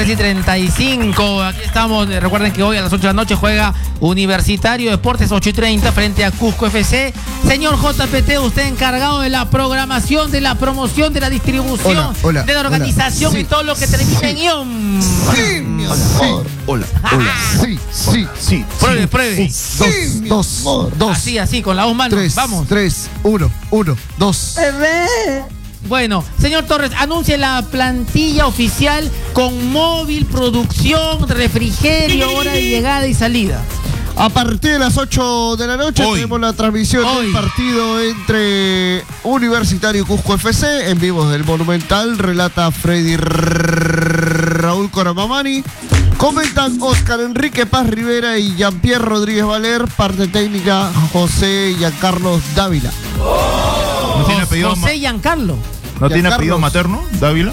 3:35. Aquí estamos. Recuerden que hoy a las 8 de la noche juega Universitario Deportes 8:30 frente a Cusco FC. Señor JPT, usted encargado de la programación, de la promoción, de la distribución, de la organización y todo lo que termina en ion. Sí, mi amor. Hola. Sí. Pruebe. Dos. Así, con las dos manos. Vamos. 3, 1, 2. Bueno, señor Torres, anuncie la plantilla oficial con móvil, producción, refrigerio, hora de llegada y salida. A partir de las 8 de la noche tenemos la transmisión del partido entre Universitario y Cusco FC en vivo del Monumental. Relata Freddy Raúl Coramamani. Comentan Oscar Enrique Paz Rivera y Jean-Pierre Rodríguez Valer. Parte técnica José Giancarlo Dávila. ¿No tiene apellido José Giancarlo. ¿No tiene apellido materno, Dávila?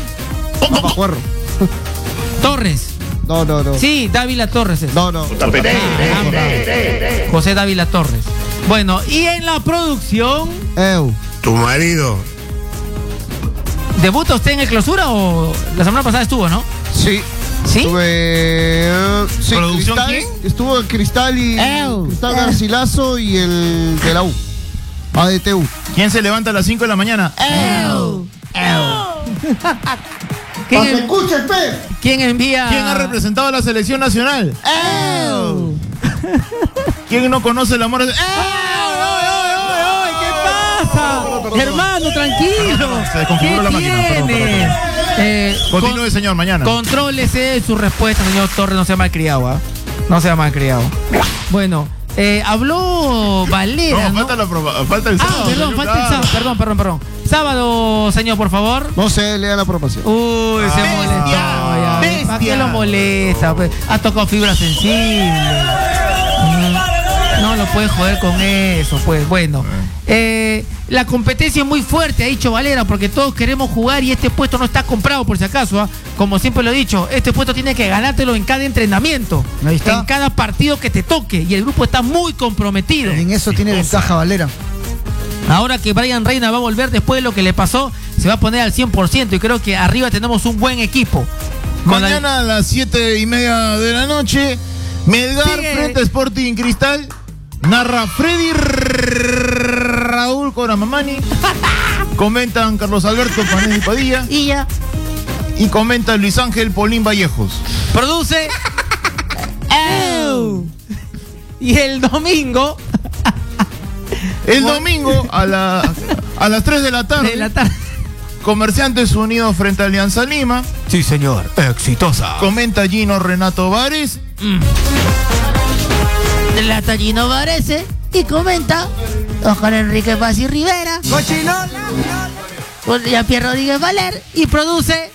Torres. No. Sí, Dávila Torres es. No. José Dávila Torres. Bueno, y en la producción. Tu marido. ¿Debuta usted en el clausura o la semana pasada estuvo, no? Sí. ¿Sí? ¿Producción quién? Estuvo el Cristal y Cristal Garcilaso y el de la U. ADTU. ¿Quién se levanta a las 5 de la mañana? ¿Quién envía? ¿Quién ha representado a la selección nacional? ¿Quién no conoce el amor? ¿Qué pasa? Hermano, tranquilo. Se desconfiguró la máquina. Perdón. Continúe, señor, mañana. Contrólese su respuesta, señor Torres. No sea malcriado, No sea malcriado. Bueno, habló Valera. No, falta el sábado. Perdón. Sábado, señor, por favor. No sé, lea la promoción. Uy, se molestó. ¿Para qué lo molesta? Pues, ha tocado fibra sensible. No lo puede joder con eso, pues. Bueno, la competencia es muy fuerte, ha dicho Valera, porque todos queremos jugar y este puesto no está comprado, por si acaso. Como siempre lo he dicho, este puesto tiene que ganártelo en cada entrenamiento, en cada partido que te toque, y el grupo está muy comprometido. En eso tiene ventaja Valera. Ahora que Brian Reina va a volver después de lo que le pasó, se va a poner al 100% y creo que arriba tenemos un buen equipo. Mañana a las 7:30 de la noche, Melgar frente a Sporting Cristal. Narra Freddy Raúl Coramamani. Comentan Carlos Alberto Panetti Padilla. Y comenta Luis Ángel Polín Vallejos. Produce. Y el domingo. A las 3 de la tarde. Comerciantes Unidos frente a Alianza Lima. Sí, señor. Exitosa. Comenta Gino Renato Vares. Relata Gino Varese y comenta Oscar Enrique Paz y Rivera. Con Jean-Pierre Rodríguez Valer y produce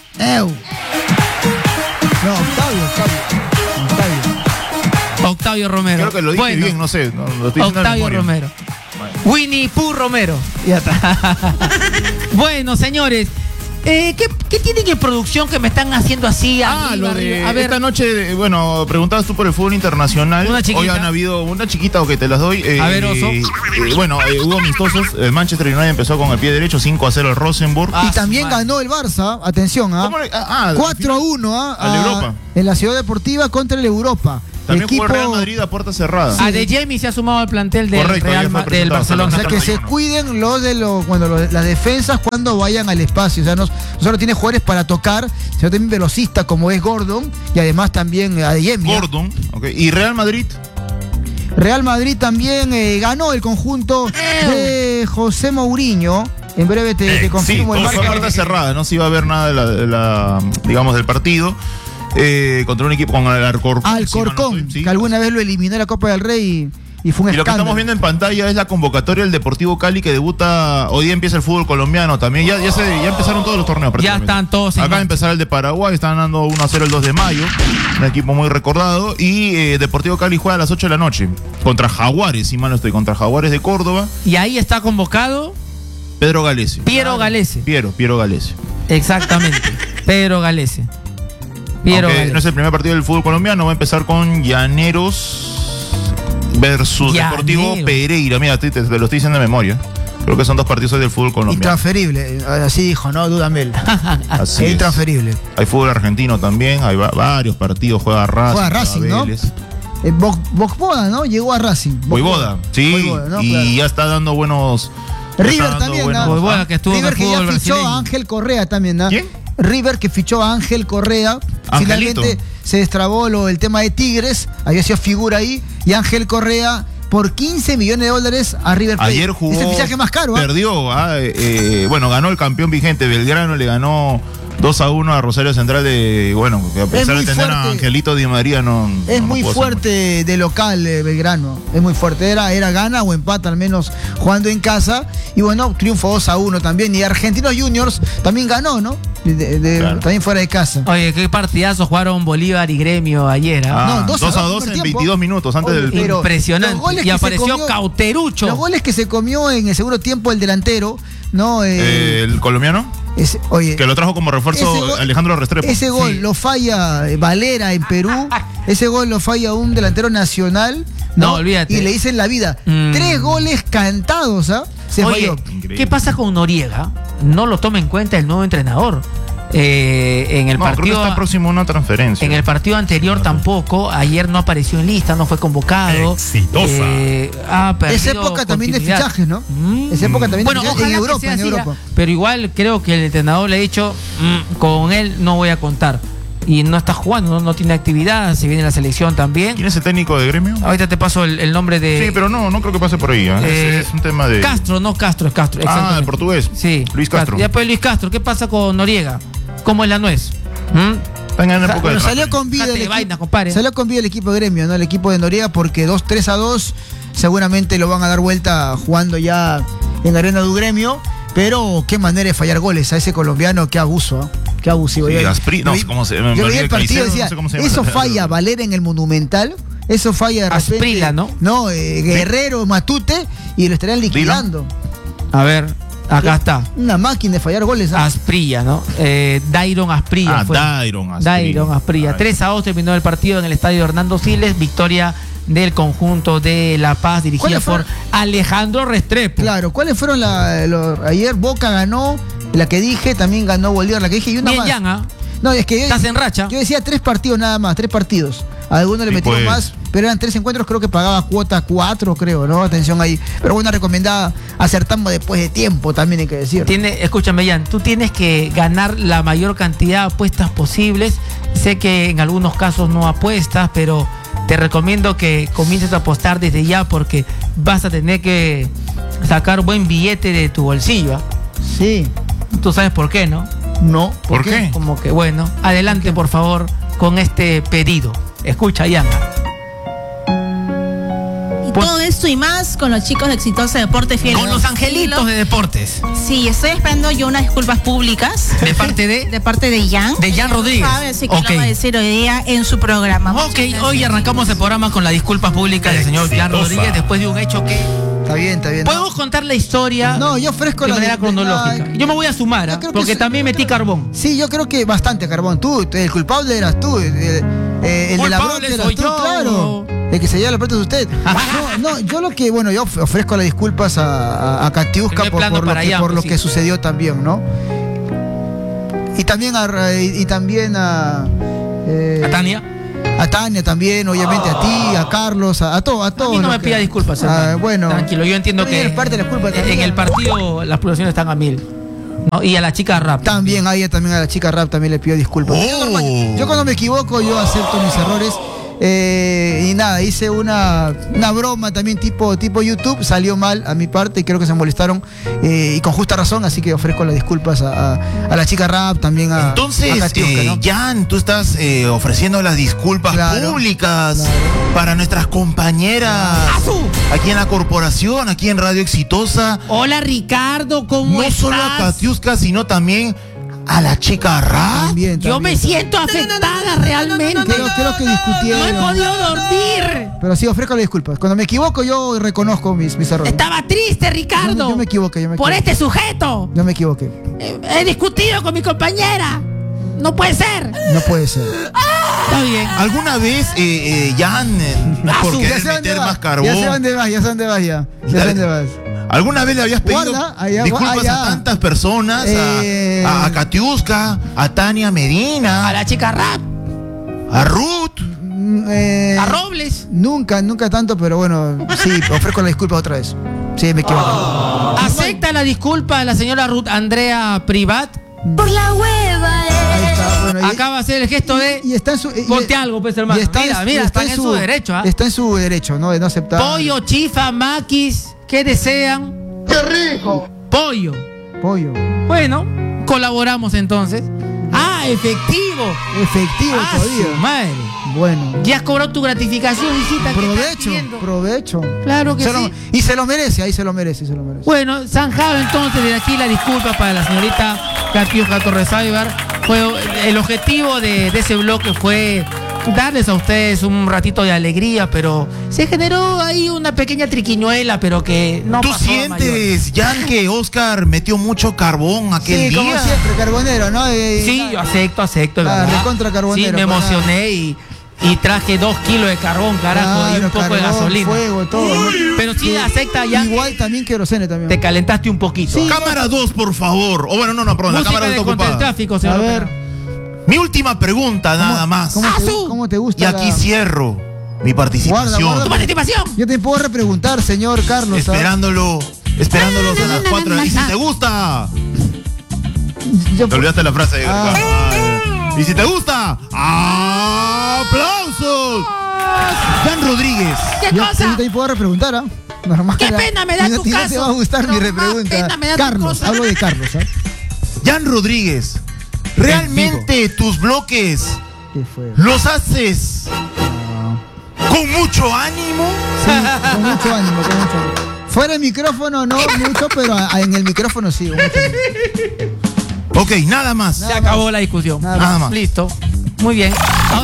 Octavio Romero. Creo que lo dije bien, no sé. Lo estoy Octavio Romero. Winnie Pooh Romero. Ya está. Bueno, señores. ¿Qué tienen en producción que me están haciendo así? A ver. Esta noche, preguntabas tú por el fútbol internacional. Hoy han habido una chiquita, te las doy. A ver, Oso. Hubo amistosos. El Manchester United empezó con el pie derecho, 5-0 al Rosenborg. Y también ganó el Barça, atención, 4-1 al Europa. En la Ciudad Deportiva contra el Europa. También jugó el Real Madrid a puerta cerrada. De Jamie se ha sumado al plantel del del Barcelona. O sea, que se cuiden las defensas cuando vayan al espacio. O sea, no solo tiene jugadores para tocar, sino también velocistas como es Gordon y además también Adeyemi. Gordon, ¿Y Real Madrid? Real Madrid también ganó el conjunto de José Mourinho. En breve te confirmo. Sí, todo fue puerta cerrada, no se iba a ver nada del partido. Contra un equipo con el Alcorcón, que alguna vez lo eliminó en la Copa del Rey y fue un escándalo. Y lo que estamos viendo en pantalla es la convocatoria del Deportivo Cali que debuta, hoy día empieza el fútbol colombiano también, ya empezaron todos los torneos. Ya están todos. Acaba de empezar el de Paraguay, están ganando 1-0 el 2 de mayo, un equipo muy recordado, y Deportivo Cali juega a las 8 de la noche contra Jaguares, si mal no estoy, contra Jaguares de Córdoba. Y ahí está convocado Pedro Galese. Piero Galese. Piero Galese. Exactamente, Pedro Galese. No es el primer partido del fútbol colombiano, va a empezar con Llaneros versus Deportivo Pereira. Mira, te lo estoy diciendo de memoria. Creo que son 2 partidos del fútbol colombiano. Intransferible, así dijo, ¿no? Dudamel. Así es es. Intransferible. Hay fútbol argentino también, hay varios partidos, juega Racing, ¿no? Voivoda, ¿no? Llegó a Racing. Voivoda, sí, Voivoda, ¿no? Y claro, ya está dando buenos... River también, ¿no? Voivoda, que estuvo River en el fútbol que ya fichó brasileño. a Ángel Correa también, ¿no? ¿Quién? River que fichó a Ángel Correa. Angelito. Finalmente se destrabó el tema de Tigres, había sido figura ahí, y Ángel Correa por 15 millones de dólares a River Plate. Ayer jugó, es el fichaje más caro. perdió, bueno, ganó el campeón vigente, Belgrano le ganó 2-1 a Rosario Central que a pesar de tener a Angelito Di María es muy fuerte de local Belgrano, es muy fuerte, era gana o empata al menos jugando en casa, y bueno, triunfo 2-1 también, y Argentinos Juniors también ganó, ¿no? Claro. También fuera de casa. Oye, qué partidazo jugaron Bolívar y Gremio ayer. No, 2-2 en 22 minutos antes del tiempo. Impresionante. Y apareció Cauterucho. Los goles que se comió en el segundo tiempo el delantero, ¿no? ¿El colombiano? Oye, que lo trajo como refuerzo Alejandro Restrepo. Ese gol lo falla Valera en Perú. Ese gol lo falla un delantero nacional. No, olvídate. Y le dicen la vida. 3 goles cantados, ¿ah? Se falló. ¿Qué pasa con Noriega? No lo toma en cuenta el nuevo entrenador. En el partido, creo que está próximo a una transferencia. En el partido anterior tampoco. Ayer no apareció en lista, no fue convocado. Exitosa. Esa época también de fichajes, ¿no? Esa época también de fichajes en Europa. Pero igual creo que el entrenador le ha dicho, con él no voy a contar. Y no está jugando, no tiene actividad, se viene la selección también. ¿Quién es el técnico de Gremio? Ahorita te paso el nombre de... Sí, pero no creo que pase por ahí. Es un tema de... Castro, es Castro. El portugués. Sí. Luis Castro. Ya pues Luis Castro, ¿qué pasa con Noriega? ¿Cómo es la nuez? Salió con vida el equipo de Gremio, ¿no? El equipo de Noriega, porque 3-2 seguramente lo van a dar vuelta jugando ya en la arena del Gremio. Pero qué manera de fallar goles a ese colombiano, qué abuso, ¿eh? Qué abusivo. Sí, no sé cómo se llama. Yo vi el partido y decía, eso falla Valera en el Monumental, eso falla de repente. Asprilla, ¿no? No, Guerrero, Matute, y lo estarían liquidando. A ver, acá está. Una máquina de fallar goles, ¿eh? Asprilla, ¿no? Dairon Asprilla. Dairon Asprilla. 3-2 terminó el partido en el estadio Hernando Siles, victoria del conjunto de La Paz, dirigida por Alejandro Restrepo. Claro, ¿cuáles fueron ayer? Boca ganó, la que dije, también ganó Bolívar, la que dije, y una bien, más. No, es que estás en racha. Yo decía 3 partidos nada más, 3 partidos. A algunos le metieron más, pero eran 3 encuentros, creo que pagaba cuota 4, creo, ¿no? Atención ahí. Pero bueno, recomendada, acertamos después de tiempo, también hay que decir. Escúchame, Jan, tú tienes que ganar la mayor cantidad de apuestas posibles. Sé que en algunos casos no apuestas, pero te recomiendo que comiences a apostar desde ya, porque vas a tener que sacar buen billete de tu bolsillo, ¿eh? Sí. Tú sabes por qué, ¿no? No. ¿Por qué? Como que, bueno, adelante, por favor, con este pedido. Escucha, Yana. Y todo esto y más con los chicos de Exitosa Deportes Fieles. Con los angelitos de deportes. Sí, estoy esperando yo unas disculpas públicas. ¿De parte de? De parte de Jan. De Jan Rodríguez. Así que lo va a decir hoy día en su programa. Ok, hoy arrancamos el programa con las disculpas públicas del señor Jan Rodríguez después de un hecho que... Está bien. ¿Podemos contar la historia? No, yo ofrezco de manera cronológica. Yo me voy a sumar, porque también metí carbón. Sí, yo creo que bastante carbón. Tú, el culpable eras tú. El de la bronca eras tú, claro. El que se lleva la plata de usted. No, yo yo ofrezco las disculpas a Katiuska por lo que sucedió también, ¿no? Y también a Tania. A Tania también, obviamente, a ti, a Carlos, a todos. A mí no me pida disculpas, bueno. Tranquilo, yo entiendo que en el partido las pulsaciones están a 1000. ¿no? Y a la chica rap. También, a la chica rap también le pido disculpas. Yo cuando me equivoco, yo acepto mis errores. Y nada, hice una broma también tipo YouTube, salió mal a mi parte y creo que se molestaron y con justa razón, así que ofrezco las disculpas a la chica rap, también a Katiuska, ¿no? Jan, tú estás ofreciendo las disculpas públicas para nuestras compañeras aquí en la corporación, aquí en Radio Exitosa. Hola Ricardo, ¿cómo estás? No solo a Katiuska, sino también a la chica rap. También. Yo me siento afectada realmente. Creo que discutieron. No he podido dormir. Pero sí, ofrezco las disculpas. Cuando me equivoco, yo reconozco mis errores. Estaba triste, Ricardo. Yo me equivoqué. Por este sujeto. Yo me equivoqué. He discutido con mi compañera. No puede ser. No puede ser. Está bien. ¿Alguna vez, Jan, porque meter más carbón? Ya sé dónde vas. ¿Alguna vez le habías pedido disculpas a tantas personas? A Katiuska, a Tania Medina, a la chica Rap, a Ruth, a Robles. Nunca tanto, pero bueno, sí, ofrezco la disculpa otra vez. Sí, me equivoco. ¿Acepta la disculpa de la señora Ruth Andrea Privat? Por la hueva, Ahí está, bueno, acaba de hacer el gesto de está en su, ponte algo, pues, hermano. Mira, está en su derecho. Está en su derecho, ¿no? De no aceptar. Pollo, chifa, maquis, ¿qué desean? ¡Qué rico! Pollo. Bueno, colaboramos entonces. Efectivo todavía. Su madre. Bueno. Ya has cobrado tu gratificación, hijita. Provecho. Claro que sí. Y se lo merece, ahí se lo merece. Bueno, zanjado entonces, desde aquí la disculpa para la señorita Katiuska Torres Aybar. El objetivo de ese bloque fue darles a ustedes un ratito de alegría, pero se generó ahí una pequeña triquiñuela, pero que no ¿Tú pasó sientes, Jan, que Oscar metió mucho carbón aquel día? Sí, como siempre, carbonero, ¿no? Sí, yo acepto. Recontra carbonero. Sí, me emocioné y traje 2 kilos de carbón, carajo, y un poco de gasolina. Fuego, todo, ¿no? Pero sí, acepta ya. Igual también querosene también. Te calentaste un poquito. Sí, cámara 2, por favor. O bueno, no, perdón, música la cámara 2 está contra el ocupada. tráfico, señor. A ver. Mi última pregunta, nada más. ¿Cómo te gusta? Y aquí cierro mi participación. Guarda. ¡Tu participación! Yo te puedo repreguntar, señor Carlos. Esperándolos a las 4. ¿Y si te gusta? Te olvidaste la frase. ¿Y si te gusta? ¡Aplausos! Jan Rodríguez. ¿Qué Yo cosa? también puedo repreguntar, ¿ah? Normal. Qué pena me da tu caso. No te va a gustar mi repregunta. Pena me da Carlos, hablo de Carlos, ¿ah? Jan Rodríguez. ¿Realmente tus bloques ¿Qué fue? los haces con mucho ánimo? Sí, con mucho ánimo. Fuera del micrófono no mucho, pero en el micrófono sí. Ok, nada más. Se acabó la discusión. Nada más. Listo. Muy bien.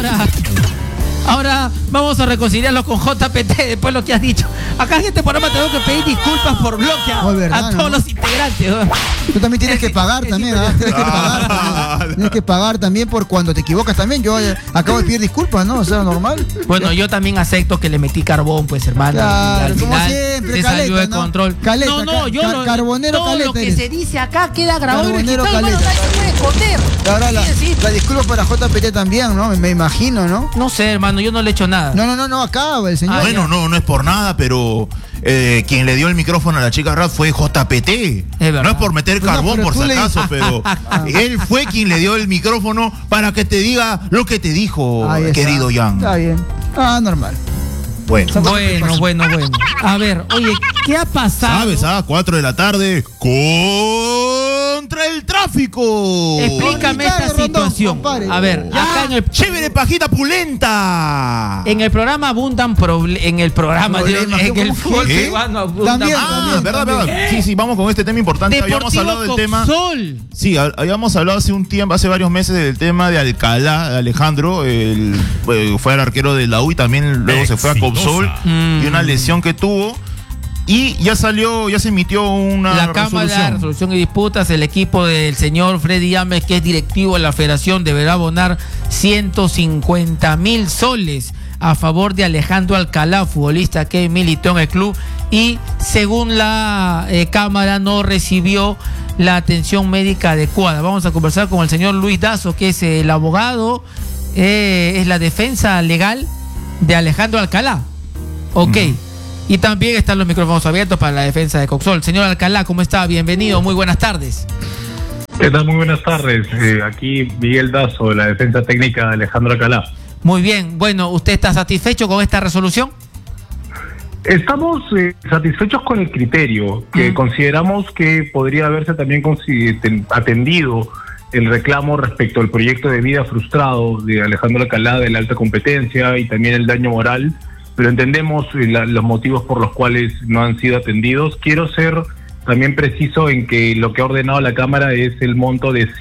Ahora vamos a reconciliarlo con JPT después de lo que has dicho. Acá en este programa tengo que pedir disculpas por bloque a todos los integrantes. Tú también tienes que pagar también, ¿ah? Tienes que pagar también por cuando te equivocas también. Yo acabo de pedir disculpas, ¿no? O sea, normal. Bueno, yo también acepto que le metí carbón, pues, hermano. Claro, al como final siempre, se salió de ¿no? control. Caleta, yo carbonero todo caleta lo que eres. se dice acá queda grabado y Carbonero registrado, hermano, caleta. nadie se puede esconder. Ahora Sí. la disculpa para JPT también, ¿no? Me imagino, ¿no? No sé, hermano, yo no le he hecho nada. No, acá el señor. Bueno, no es por nada, pero quien le dio el micrófono a la chica Rap fue JPT. verdad. No es por meter carbón, pero por tú si le- acaso, pero él fue quien le dio el micrófono para que te diga lo que te dijo, Ahí está. querido Jan. Está bien. Normal. Bueno, Bueno. A ver, oye, ¿qué ha pasado? ¿sabes? 4 de la tarde contra el tráfico. Explícame esta Rondón, situación. compadre. A ver, acá en el Chévere pajita pulenta. En el programa abundan en el programa, Problemas, en el ¿cómo fútbol qué? peruano abundan. También. ¿Verdad? Sí, vamos con este tema importante. Habíamos Deportivo hablado del tema. Coxol. Sí, habíamos hablado hace varios meses del tema de Alcalá, de Alejandro. Fue el arquero de la U y también luego se fue a Coxol y una lesión que tuvo. Y ya se emitió una La Cámara de Resolución y Disputas, el equipo del señor Freddy Ames, que es directivo de la federación, deberá abonar 150,000 soles a favor de Alejandro Alcalá, futbolista que militó en el club y según la Cámara no recibió la atención médica adecuada. Vamos a conversar con el señor Luis Dazo, que es el abogado, es la defensa legal de Alejandro Alcalá. Ok. Y también están los micrófonos abiertos para la defensa de Coxol. Señor Alcalá, ¿cómo está? Bienvenido, muy buenas tardes. ¿Qué tal? Muy buenas tardes. Aquí Miguel Dazo, de la defensa técnica de Alejandro Alcalá. Muy bien, bueno, ¿usted está satisfecho con esta resolución? Estamos satisfechos con el criterio, que consideramos que podría haberse también atendido el reclamo respecto al proyecto de vida frustrado de Alejandro Alcalá de la alta competencia y también el daño moral, pero entendemos los motivos por los cuales no han sido atendidos. Quiero ser también preciso en que lo que ha ordenado la Cámara es el monto de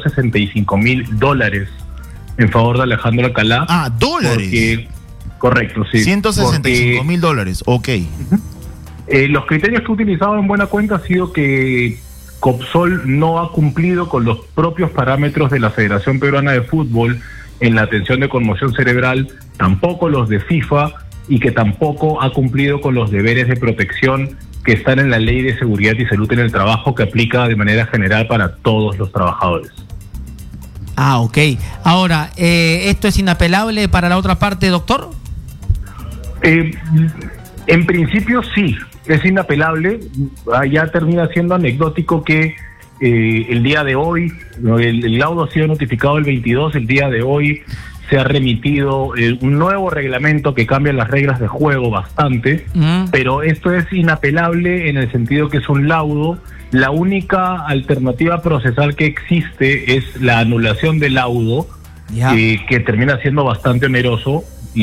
$165,000 en favor de Alejandro Alcalá. ¿Dólares? Correcto, sí. $165,000, ok. Los criterios que he utilizado en buena cuenta ha sido que Coxol no ha cumplido con los propios parámetros de la Federación Peruana de Fútbol en la atención de conmoción cerebral, tampoco los de FIFA, y que tampoco ha cumplido con los deberes de protección que están en la Ley de Seguridad y Salud en el Trabajo, que aplica de manera general para todos los trabajadores. Ah, ok. Ahora, ¿esto es inapelable para la otra parte, doctor? En principio sí, es inapelable. Ya termina siendo anecdótico que el día de hoy, el laudo ha sido notificado el 22, el día de hoy se ha remitido un nuevo reglamento que cambia las reglas de juego bastante, pero esto es inapelable en el sentido que es un laudo. La única alternativa procesal que existe es la anulación del laudo, que termina siendo bastante oneroso,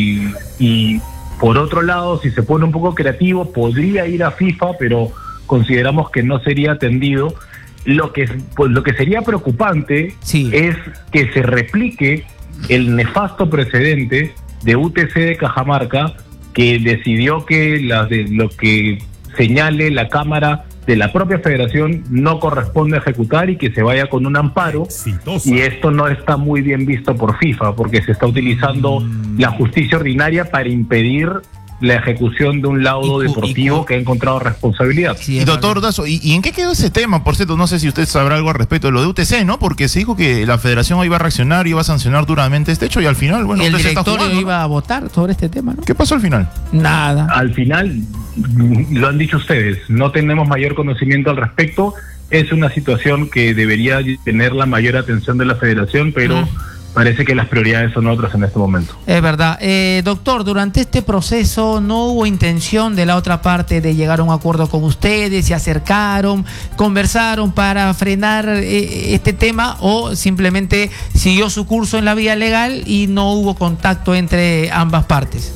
y por otro lado, si se pone un poco creativo, podría ir a FIFA, pero consideramos que no sería atendido. Lo que sería preocupante es que se replique el nefasto precedente de UTC de Cajamarca, que decidió que lo que señale la Cámara de la propia federación no corresponde ejecutar y que se vaya con un amparo. Y esto no está muy bien visto por FIFA, porque se está utilizando la justicia ordinaria para impedir la ejecución de un laudo deportivo que ha encontrado responsabilidad. Sí, y doctor Dazo, ¿y en qué quedó ese tema? Por cierto, no sé si usted sabrá algo al respecto de lo de UTC, ¿no? Porque se dijo que la federación iba a reaccionar y iba a sancionar duramente este hecho, y al final, bueno, el usted directorio está jugando, iba a votar sobre este tema, ¿no? ¿Qué pasó al final? Nada. Al final, lo han dicho ustedes, no tenemos mayor conocimiento al respecto. Es una situación que debería tener la mayor atención de la federación, pero parece que las prioridades son otras en este momento. Es verdad. Doctor, durante este proceso no hubo intención de la otra parte de llegar a un acuerdo con ustedes, se acercaron, conversaron para frenar este tema, o simplemente siguió su curso en la vía legal y no hubo contacto entre ambas partes.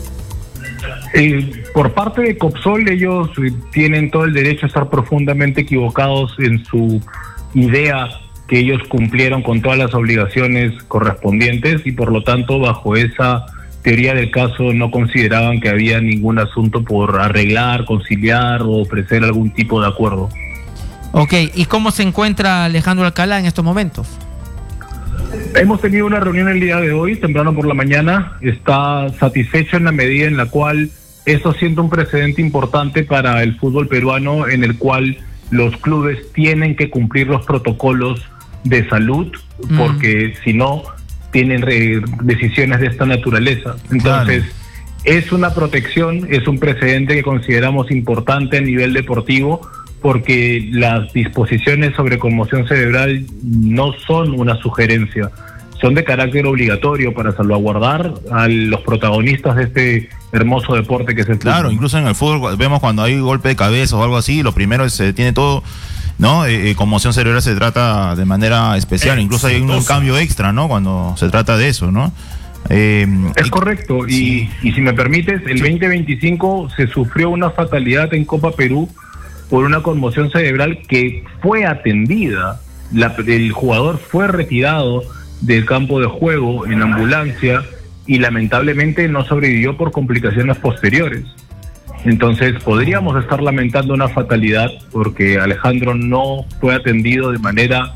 Por parte de Copsol, ellos tienen todo el derecho a estar profundamente equivocados en su idea que ellos cumplieron con todas las obligaciones correspondientes, y por lo tanto, bajo esa teoría del caso, no consideraban que había ningún asunto por arreglar, conciliar o ofrecer algún tipo de acuerdo. Ok, ¿y cómo se encuentra Alejandro Alcalá en estos momentos? Hemos tenido una reunión el día de hoy, temprano por la mañana. Está satisfecho en la medida en la cual eso siente un precedente importante para el fútbol peruano, en el cual los clubes tienen que cumplir los protocolos de salud, porque si no, tienen decisiones de esta naturaleza. Entonces, es una protección, es un precedente que consideramos importante a nivel deportivo, porque las disposiciones sobre conmoción cerebral no son una sugerencia, son de carácter obligatorio para salvaguardar a los protagonistas de este hermoso deporte que es el fútbol. Claro, incluso en el fútbol vemos cuando hay golpe de cabeza o algo así, lo primero es se tiene todo, ¿no? Conmoción cerebral se trata de manera especial, incluso hay un cambio extra, ¿no? Cuando se trata de eso, ¿no? Es correcto, y si me permites, el 2025 se sufrió una fatalidad en Copa Perú por una conmoción cerebral que fue atendida. El jugador fue retirado del campo de juego en ambulancia y lamentablemente no sobrevivió por complicaciones posteriores. Entonces podríamos estar lamentando una fatalidad porque Alejandro no fue atendido de manera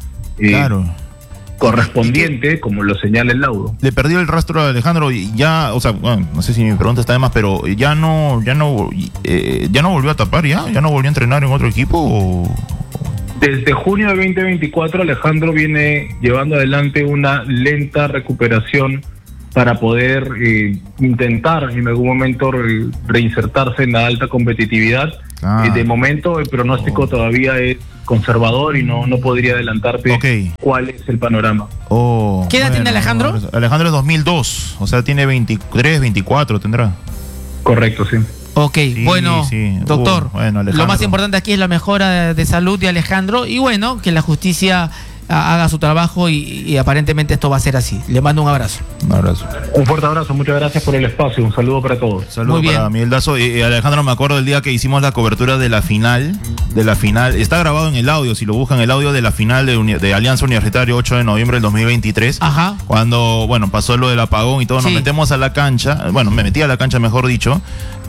correspondiente, como lo señala el laudo. Le perdió el rastro a Alejandro y ya, o sea, bueno, no sé si mi pregunta está de más, pero ya no volvió a tapar, ya no volvió a entrenar en otro equipo. ¿O? Desde junio de 2024 Alejandro viene llevando adelante una lenta recuperación para poder intentar en algún momento reinsertarse en la alta competitividad. De momento el pronóstico todavía es conservador y no podría adelantarte cuál es el panorama. ¿Qué edad tiene Alejandro? Alejandro es 2002, o sea, tiene 23, 24 tendrá. Correcto, sí. Ok, bueno, doctor, lo más importante aquí es la mejora de salud de Alejandro y bueno, que la justicia haga su trabajo y aparentemente esto va a ser así. Le mando un abrazo. Un abrazo. Un fuerte abrazo, muchas gracias por el espacio, un saludo para todos. Saludos para Miguel Dazo. Alejandro, me acuerdo del día que hicimos la cobertura de la final, está grabado en el audio, si lo buscan, el audio de la final de Alianza Universitario 8 de noviembre del 2023. Ajá. Cuando, pasó lo del apagón y todos nos metemos a la cancha, me metí a la cancha, mejor dicho,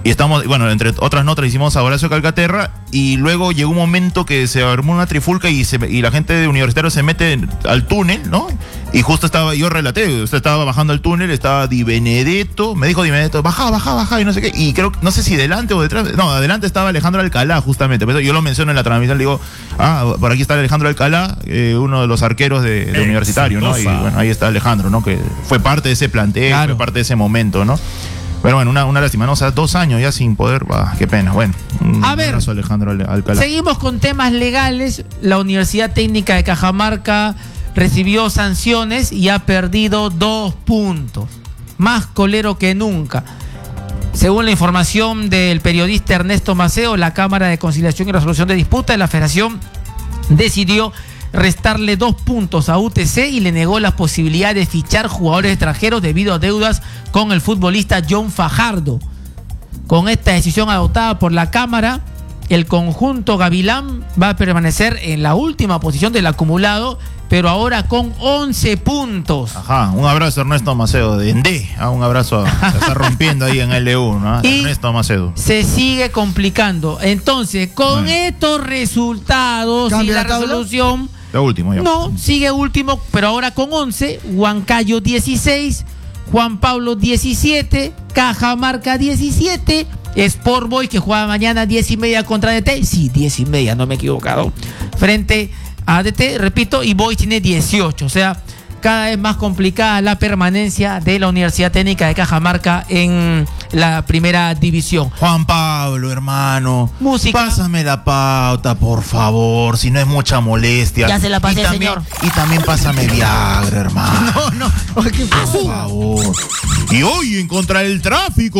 Y estamos, bueno, entre otras notas hicimos a Horacio Calcaterra y luego llegó un momento que se armó una trifulca y la gente de Universitario se mete al túnel, ¿no? Y justo yo relaté, usted estaba bajando al túnel, estaba Di Benedetto, me dijo Di Benedetto, baja y no sé qué, y creo, no sé si delante o detrás, no, adelante estaba Alejandro Alcalá justamente, pero yo lo menciono en la transmisión, le digo, por aquí está Alejandro Alcalá, uno de los arqueros de Universitario, ¿no? Y bueno, ahí está Alejandro, ¿no? Que fue parte de ese planteo, claro. Fue parte de ese momento, ¿no? Pero bueno, una lástima, ¿no? O sea, 2 años ya sin poder, qué pena. Bueno, a ver, Alejandro Alcalá. Seguimos con temas legales. La Universidad Técnica de Cajamarca recibió sanciones y ha perdido 2 puntos. Más colero que nunca. Según la información del periodista Ernesto Maceo, la Cámara de Conciliación y Resolución de Disputas de la Federación decidió restarle 2 puntos a UTC y le negó la posibilidad de fichar jugadores extranjeros debido a deudas con el futbolista John Fajardo. Con esta decisión adoptada por la Cámara, el conjunto Gavilán va a permanecer en la última posición del acumulado, pero ahora con 11 puntos. Ajá, un abrazo a Ernesto Macedo de Endé. Un abrazo, se está rompiendo ahí en LU, ¿no? Ernesto Macedo. Se sigue complicando. Entonces, con estos resultados y la resolución... La última, ya. No, sigue último, pero ahora con 11, Huancayo 16, Juan Pablo 17, Cajamarca 17, Sport Boys que juega mañana 10:30 contra ADT, sí, 10:30, no me he equivocado, frente a ADT, repito, y Boys tiene 18, o sea, cada vez más complicada la permanencia de la Universidad Técnica de Cajamarca en la primera división. Juan Pablo, hermano, música. Pásame la pauta, por favor, si no es mucha molestia. Ya se la pasé, señor. Y también pásame Viagra, hermano. No. Por favor. Y hoy en Contra el Tráfico.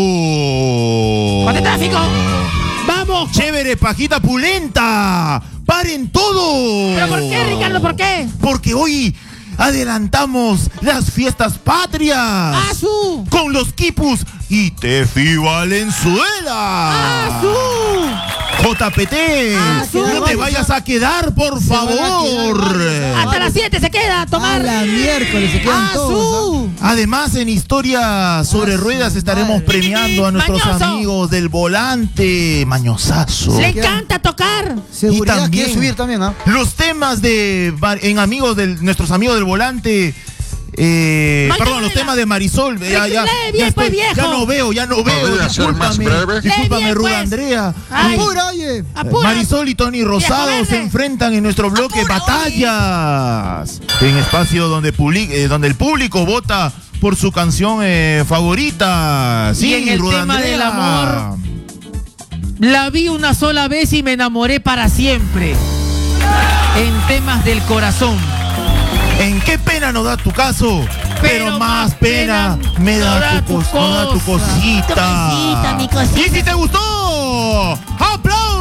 ¡Contra el Tráfico! ¡Vamos! ¡Chévere, pajita pulenta! ¡Paren todo! ¿Pero por qué, Ricardo? ¿Por qué? Porque hoy adelantamos las fiestas patrias. ¡Azú! Con los quipus y Tefi Valenzuela. ¡Azú! JPT, no te vayas a quedar, por favor. Hasta las 7 se queda a tomar. La miércoles se quedan todos. Además, en Historia sobre Ruedas estaremos premiando a nuestros amigos del Volante. Mañosazo. Le encanta tocar. Seguridad, y también quiere subir también, ¿no? Los temas nuestros amigos del Volante. Perdón, los temas de Marisol. Ya no veo. Discúlpame, Ruda Andrea. Apura, oye. Marisol y Tony Rosado se enfrentan en nuestro bloque Batallas. En espacio donde el público vota por su canción favorita. Sí, y en el Ruda tema Andrea. del amor, la vi una sola vez y me enamoré para siempre. En temas del corazón. ¿En qué pena nos da tu caso? Pero más pena me da tu cosita. Mi cosita. Y si te gustó, ¡aplausos!